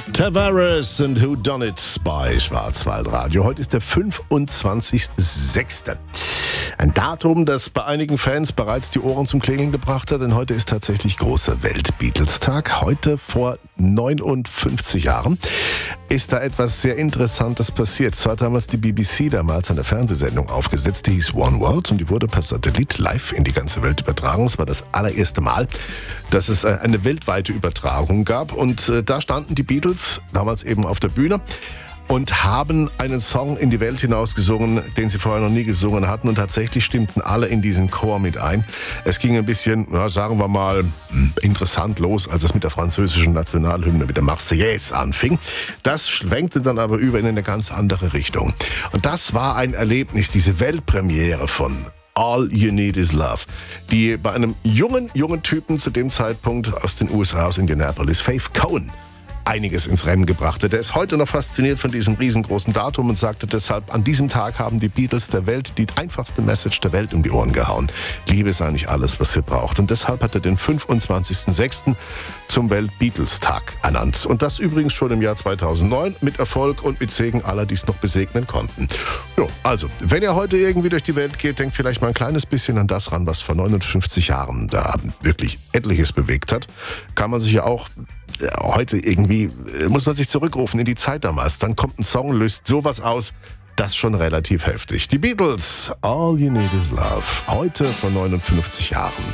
Tavares and Who Done It bei Schwarzwaldradio. Heute ist der 25.06. Ein Datum, das bei einigen Fans bereits die Ohren zum Klingeln gebracht hat, denn heute ist tatsächlich großer Welt-Beatles-Tag. Heute vor 59 Jahren ist da etwas sehr Interessantes passiert. Zwar hat damals die BBC damals eine Fernsehsendung aufgesetzt, die hieß One World und die wurde per Satellit live in die ganze Welt übertragen. Es war das allererste Mal, dass es eine weltweite Übertragung gab und da standen die Beatles damals eben auf der Bühne und haben einen Song in die Welt hinaus gesungen, den sie vorher noch nie gesungen hatten. Und tatsächlich stimmten alle in diesen Chor mit ein. Es ging ein bisschen, sagen wir mal, interessant los, als es mit der französischen Nationalhymne, mit der Marseillaise anfing. Das schwenkte dann aber über in eine ganz andere Richtung. Und das war ein Erlebnis, diese Weltpremiere von All You Need Is Love, die bei einem jungen Typen zu dem Zeitpunkt aus den USA, aus Indianapolis, Faith Cohen, einiges ins Rennen gebracht hat. Der ist heute noch fasziniert von diesem riesengroßen Datum und sagte deshalb, an diesem Tag haben die Beatles der Welt die einfachste Message der Welt um die Ohren gehauen. Liebe ist eigentlich alles, was sie braucht. Und deshalb hat er den 25.06. zum Welt-Beatles-Tag ernannt. Und das übrigens schon im Jahr 2009 mit Erfolg und mit Segen aller, die es noch besegnen konnten. Jo, also, wenn ihr heute irgendwie durch die Welt geht, denkt vielleicht mal ein kleines bisschen an das ran, was vor 59 Jahren da wirklich etliches bewegt hat. Kann man sich ja auch heute irgendwie, muss man sich zurückrufen in die Zeit damals. Dann kommt ein Song, löst sowas aus. Das schon relativ heftig. Die Beatles, All You Need Is Love. Heute vor 59 Jahren.